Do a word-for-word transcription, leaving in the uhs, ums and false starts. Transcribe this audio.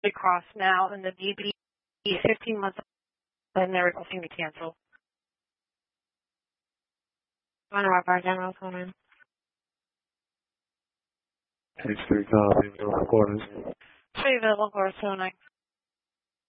across now, and the B B fifteen months, and they're requesting to cancel. One of our generals going in. H three copy, no quarters. Three available for two oh nine.